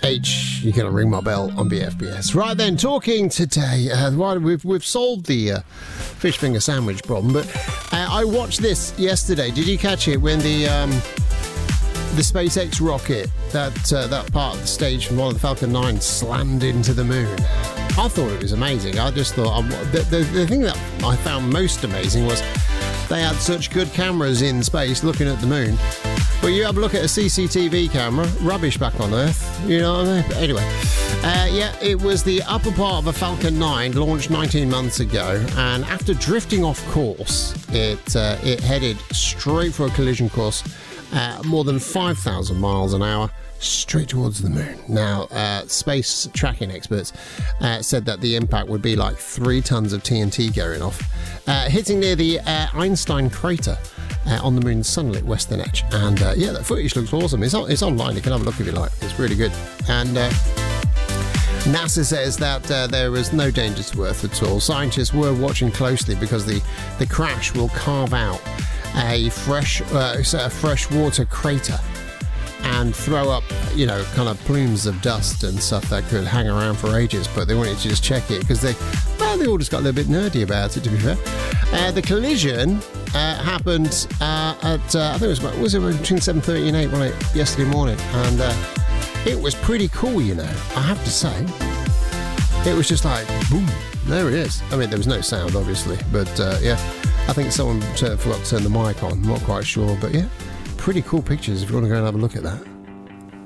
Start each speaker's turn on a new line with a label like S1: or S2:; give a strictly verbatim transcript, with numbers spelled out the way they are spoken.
S1: H, you're going to ring my bell on B F B S. Right then, talking today, uh, right, we've, we've solved the uh, fish finger sandwich problem, but uh, I watched this yesterday. Did you catch it when the um, the SpaceX rocket, that uh, that part of the stage from one of the Falcon nine slammed into the moon? I thought it was amazing. I just thought, um, the, the, the thing that I found most amazing was they had such good cameras in space looking at the moon. But you have a look at a C C T V camera, rubbish back on Earth, you know what I mean? But anyway, uh, yeah, it was the upper part of a Falcon nine launched nineteen months ago, and after drifting off course, it uh, it headed straight for a collision course, uh, more than five thousand miles an hour, straight towards the moon. Now, uh, space tracking experts uh, said that the impact would be like three tons of T N T going off, uh, hitting near the uh, Einstein crater uh, on the moon's sunlit western edge. And uh, yeah, that footage looks awesome. It's, on, it's online. You can have a look if you like. It's really good. And uh, NASA says that uh, there was no danger to Earth at all. Scientists were watching closely because the, the crash will carve out a fresh, uh, a freshwater crater and throw up, you know, kind of plumes of dust and stuff that could hang around for ages. But they wanted to just check it because they, well, they all just got a little bit nerdy about it, to be fair. Uh, the collision uh, happened uh, at, uh, I think it was about, was it between seven thirty and eight, wasn't it, yesterday morning? And uh, it was pretty cool, you know, I have to say. It was just like, boom, there it is. I mean, there was no sound, obviously, but uh, yeah, I think someone t- forgot to turn the mic on. I'm not quite sure, but yeah. Pretty cool pictures if you want to go and have a look at that.